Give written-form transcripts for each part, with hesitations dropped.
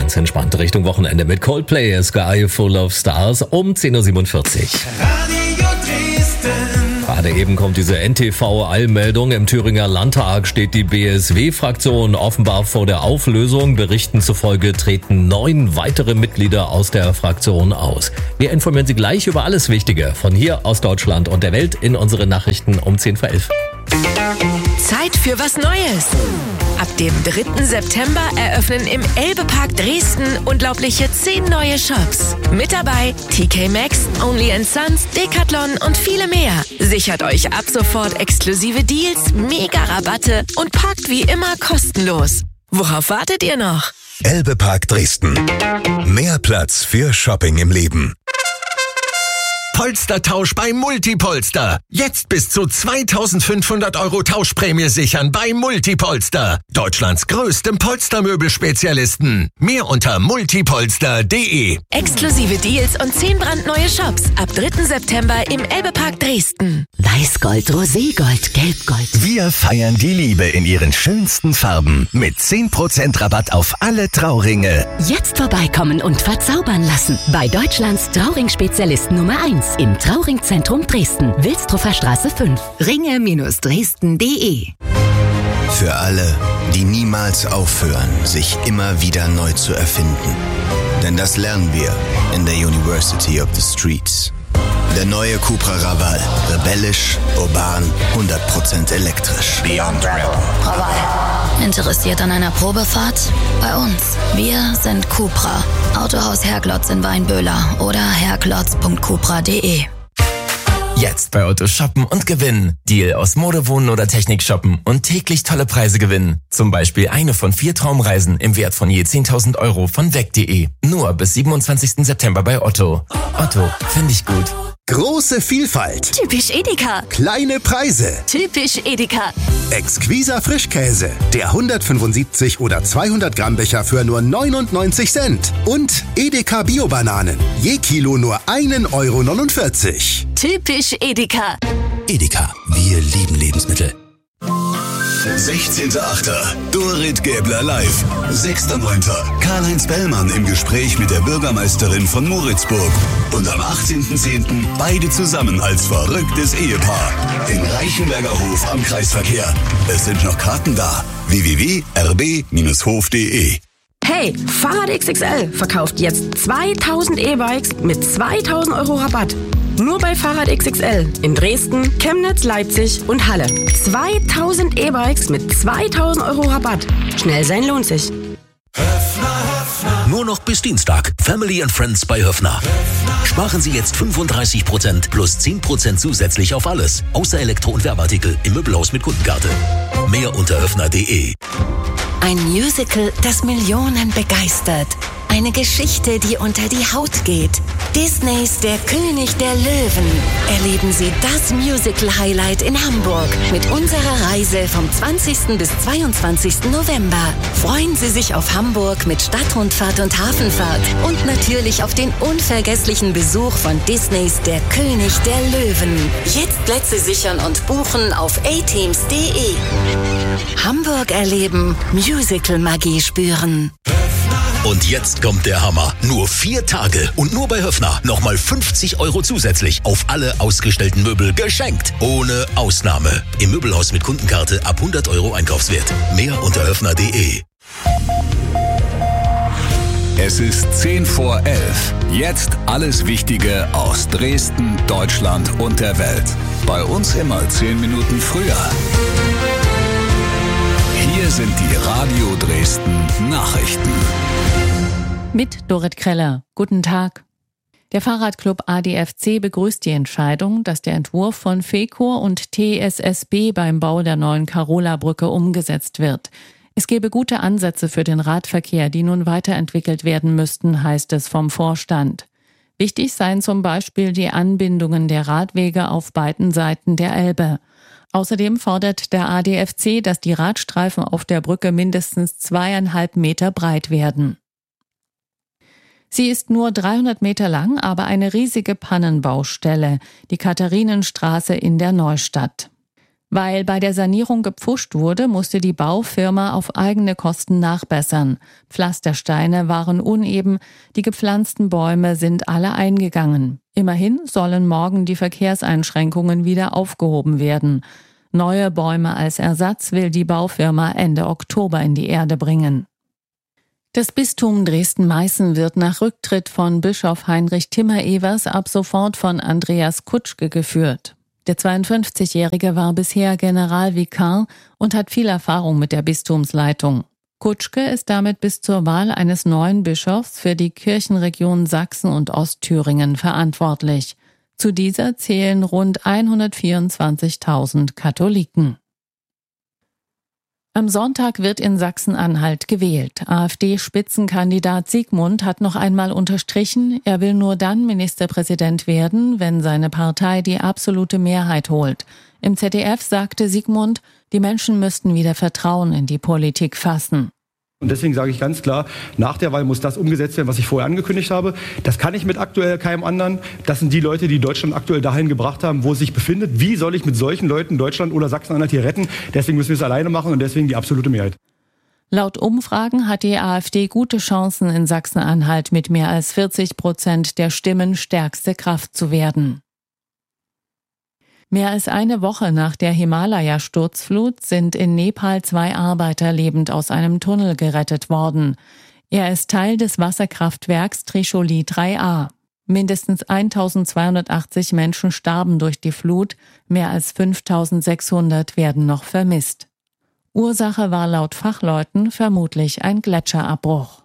ganz entspannt Richtung Wochenende mit Coldplay, A Sky Full of Stars um 10.47 Uhr. Radio Dresden. Gerade eben kommt diese NTV-Eilmeldung. Im Thüringer Landtag steht die BSW-Fraktion offenbar vor der Auflösung. Berichten zufolge treten 9 weitere Mitglieder aus der Fraktion aus. Wir informieren Sie gleich über alles Wichtige von hier aus Deutschland und der Welt in unseren Nachrichten um 10:11 Uhr. Zeit für was Neues. Ab dem 3. September eröffnen im Elbe-Park Dresden unglaubliche 10 neue Shops. Mit dabei TK Maxx, Only & Sons, Decathlon und viele mehr. Sichert euch ab sofort exklusive Deals, Mega-Rabatte und parkt wie immer kostenlos. Worauf wartet ihr noch? Elbe-Park Dresden. Mehr Platz für Shopping im Leben. Polstertausch bei Multipolster. Jetzt bis zu 2.500 € Tauschprämie sichern bei Multipolster. Deutschlands größtem Polstermöbelspezialisten. Mehr unter multipolster.de. Exklusive Deals und 10 brandneue Shops. Ab 3. September im Elbe-Park Dresden. Weißgold, Roségold, Gelbgold. Wir feiern die Liebe in ihren schönsten Farben mit 10% Rabatt auf alle Trauringe. Jetzt vorbeikommen und verzaubern lassen. Bei Deutschlands Trauring-Spezialist Nummer 1 im Trauringzentrum Dresden. Wilstrofer Straße 5. Ringe-Dresden.de. Für alle, die niemals aufhören, sich immer wieder neu zu erfinden. Denn das lernen wir in der University of the Streets. Der neue Cupra Raval. Rebellisch, urban, 100% elektrisch. Beyond Rebel. Raval. Interessiert an einer Probefahrt? Bei uns. Wir sind Cupra. Autohaus Herglotz in Weinböhler oder herglotz.cupra.de. Jetzt bei Otto shoppen und gewinnen. Deal aus Mode, Wohnen oder Technik shoppen und täglich tolle Preise gewinnen. Zum Beispiel eine von 4 Traumreisen im Wert von je 10.000 € von weg.de. Nur bis 27. September bei Otto. Otto, finde ich gut. Große Vielfalt. Typisch Edeka. Kleine Preise. Typisch Edeka. Exquiser Frischkäse. Der 175 oder 200 Gramm Becher für nur 99 Cent. Und Edeka Bio-Bananen. Je Kilo nur 1,49 €. Typisch Edeka. Edeka. Wir lieben Lebensmittel. 16.8. Dorit Gäbler live. 6.9. Karl-Heinz Bellmann im Gespräch mit der Bürgermeisterin von Moritzburg. Und am 18.10. beide zusammen als verrücktes Ehepaar. Im Reichenberger Hof am Kreisverkehr. Es sind noch Karten da. www.rb-hof.de. Hey, Fahrrad XXL verkauft jetzt 2000 E-Bikes mit 2000 € Rabatt. Nur bei Fahrrad XXL in Dresden, Chemnitz, Leipzig und Halle. 2000 E-Bikes mit 2000 € Rabatt. Schnell sein lohnt sich. Nur noch bis Dienstag. Family and Friends bei Höffner. Sparen Sie jetzt 35% plus 10% zusätzlich auf alles. Außer Elektro- und Werbeartikel im Möbelhaus mit Kundenkarte. Mehr unter höffner.de. Ein Musical, das Millionen begeistert. Eine Geschichte, die unter die Haut geht. Disneys Der König der Löwen. Erleben Sie das Musical-Highlight in Hamburg mit unserer Reise vom 20. bis 22. November. Freuen Sie sich auf Hamburg mit Stadtrundfahrt und Hafenfahrt und natürlich auf den unvergesslichen Besuch von Disneys Der König der Löwen. Jetzt Plätze sichern und buchen auf ateams.de. Hamburg erleben, Musical-Magie spüren. Und jetzt kommt der Hammer. Nur 4 Tage und nur bei Höffner nochmal 50 € zusätzlich auf alle ausgestellten Möbel geschenkt. Ohne Ausnahme. Im Möbelhaus mit Kundenkarte ab 100 € Einkaufswert. Mehr unter höffner.de. Es ist 10 vor 11. Jetzt alles Wichtige aus Dresden, Deutschland und der Welt. Bei uns immer 10 Minuten früher. Hier sind die Radio Dresden Nachrichten. Mit Dorit Kreller. Guten Tag. Der Fahrradclub ADFC begrüßt die Entscheidung, dass der Entwurf von FECOR und TSSB beim Bau der neuen Karola-Brücke umgesetzt wird. Es gebe gute Ansätze für den Radverkehr, die nun weiterentwickelt werden müssten, heißt es vom Vorstand. Wichtig seien zum Beispiel die Anbindungen der Radwege auf beiden Seiten der Elbe. Außerdem fordert der ADFC, dass die Radstreifen auf der Brücke mindestens 2,5 Meter breit werden. Sie ist nur 300 Meter lang, aber eine riesige Pannenbaustelle, die Katharinenstraße in der Neustadt. Weil bei der Sanierung gepfuscht wurde, musste die Baufirma auf eigene Kosten nachbessern. Pflastersteine waren uneben, die gepflanzten Bäume sind alle eingegangen. Immerhin sollen morgen die Verkehrseinschränkungen wieder aufgehoben werden. Neue Bäume als Ersatz will die Baufirma Ende Oktober in die Erde bringen. Das Bistum Dresden-Meißen wird nach Rücktritt von Bischof Heinrich Timmer-Evers ab sofort von Andreas Kutschke geführt. Der 52-Jährige war bisher Generalvikar und hat viel Erfahrung mit der Bistumsleitung. Kutschke ist damit bis zur Wahl eines neuen Bischofs für die Kirchenregion Sachsen und Ostthüringen verantwortlich. Zu dieser zählen rund 124.000 Katholiken. Am Sonntag wird in Sachsen-Anhalt gewählt. AfD-Spitzenkandidat Siegmund hat noch einmal unterstrichen, er will nur dann Ministerpräsident werden, wenn seine Partei die absolute Mehrheit holt. Im ZDF sagte Siegmund, die Menschen müssten wieder Vertrauen in die Politik fassen. Und deswegen sage ich ganz klar, nach der Wahl muss das umgesetzt werden, was ich vorher angekündigt habe. Das kann ich mit aktuell keinem anderen. Das sind die Leute, die Deutschland aktuell dahin gebracht haben, wo es sich befindet. Wie soll ich mit solchen Leuten Deutschland oder Sachsen-Anhalt hier retten? Deswegen müssen wir es alleine machen und deswegen die absolute Mehrheit. Laut Umfragen hat die AfD gute Chancen, in Sachsen-Anhalt mit mehr als 40% der Stimmen stärkste Kraft zu werden. Mehr als eine Woche nach der Himalaya-Sturzflut sind in Nepal 2 Arbeiter lebend aus einem Tunnel gerettet worden. Er ist Teil des Wasserkraftwerks Trishuli 3a. Mindestens 1.280 Menschen starben durch die Flut, mehr als 5.600 werden noch vermisst. Ursache war laut Fachleuten vermutlich ein Gletscherabbruch.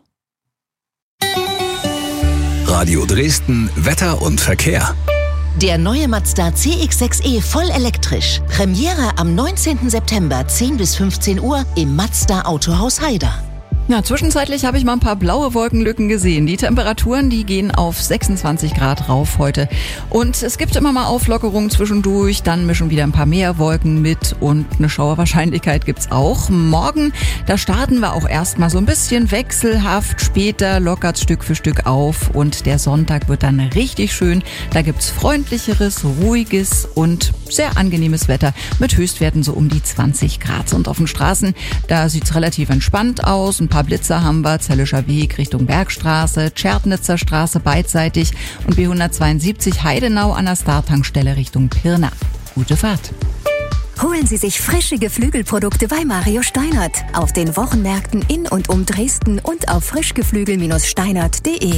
Radio Dresden, Wetter und Verkehr. Der neue Mazda CX-6e voll elektrisch. Premiere am 19. September 10 bis 15 Uhr im Mazda Autohaus Haider. Ja, zwischenzeitlich habe ich mal ein paar blaue Wolkenlücken gesehen. Die Temperaturen, die gehen auf 26 Grad rauf heute. Und es gibt immer mal Auflockerungen zwischendurch, dann mischen wieder ein paar mehr Wolken mit und eine Schauerwahrscheinlichkeit gibt's auch. Morgen, da starten wir auch erstmal so ein bisschen wechselhaft, später lockert's Stück für Stück auf und der Sonntag wird dann richtig schön. Da gibt's freundlicheres, ruhiges und sehr angenehmes Wetter mit Höchstwerten so um die 20 Grad. Und auf den Straßen, da sieht's relativ entspannt aus. Ein paar Blitzer haben wir, Zellischer Weg Richtung Bergstraße, Tschernitzer Straße beidseitig und B172 Heidenau an der Star-Tankstelle Richtung Pirna. Gute Fahrt! Holen Sie sich frische Geflügelprodukte bei Mario Steinert auf den Wochenmärkten in und um Dresden und auf frischgeflügel-steinert.de.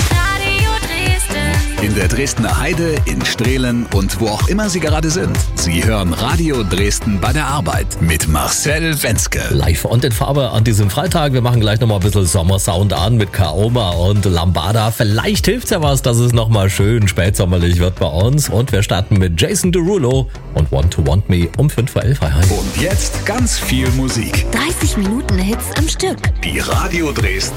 In der Dresdner Heide, in Strehlen und wo auch immer Sie gerade sind. Sie hören Radio Dresden bei der Arbeit mit Marcel Wenzke. Live und in Farbe an diesem Freitag. Wir machen gleich nochmal ein bisschen Sommersound an mit Kaoma und Lambada. Vielleicht hilft's ja was, dass es nochmal schön spätsommerlich wird bei uns. Und wir starten mit Jason Derulo und Want to Want Me um 5:11 Uhr. Und jetzt ganz viel Musik. 30 Minuten Hits am Stück. Die Radio Dresden